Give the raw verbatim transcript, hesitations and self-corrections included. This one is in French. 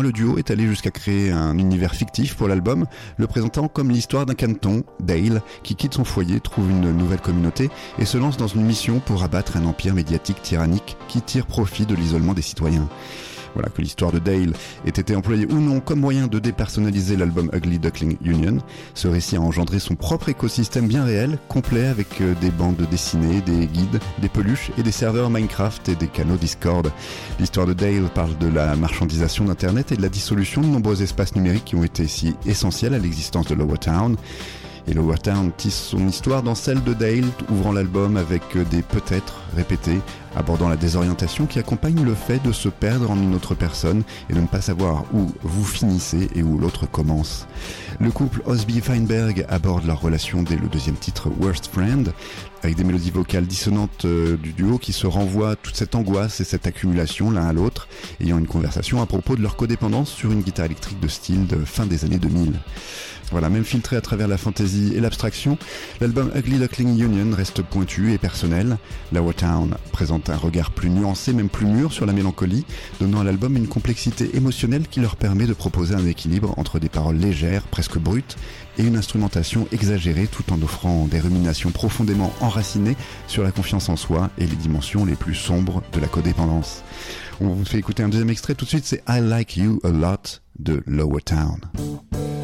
le duo est allé jusqu'à créer un univers fictif pour l'album, le présentant comme l'histoire d'un canneton, Dale, qui quitte son foyer, trouve une nouvelle communauté et se lance dans une mission pour abattre un empire médiatique tyrannique qui tire profit de l'isolement des citoyens. Voilà, que l'histoire de Dale ait été employée ou non comme moyen de dépersonnaliser l'album Ugly Duckling Union, ce récit a engendré son propre écosystème bien réel, complet avec des bandes dessinées, des guides, des peluches et des serveurs Minecraft et des canaux Discord. L'histoire de Dale parle de la marchandisation d'Internet et de la dissolution de nombreux espaces numériques qui ont été si essentiels à l'existence de Lower Town. Et Lower Town tisse son histoire dans celle de Dale, ouvrant l'album avec des peut-être répétés, abordant la désorientation qui accompagne le fait de se perdre en une autre personne et de ne pas savoir où vous finissez et où l'autre commence. Le couple Osby-Feinberg aborde leur relation dès le deuxième titre Worst Friend, avec des mélodies vocales dissonantes euh, du duo qui se renvoient toute cette angoisse et cette accumulation l'un à l'autre, ayant une conversation à propos de leur codépendance sur une guitare électrique de style de fin des années deux mille. Voilà, même filtré à travers la fantaisie et l'abstraction, l'album Ugly Duckling Union reste pointu et personnel. Lower Town présente un regard plus nuancé, même plus mûr sur la mélancolie, donnant à l'album une complexité émotionnelle qui leur permet de proposer un équilibre entre des paroles légères, presque brutes, et une instrumentation exagérée tout en offrant des ruminations profondément enracinées sur la confiance en soi et les dimensions les plus sombres de la codépendance. On vous fait écouter un deuxième extrait tout de suite, c'est I Like You A Lot de Lower Town.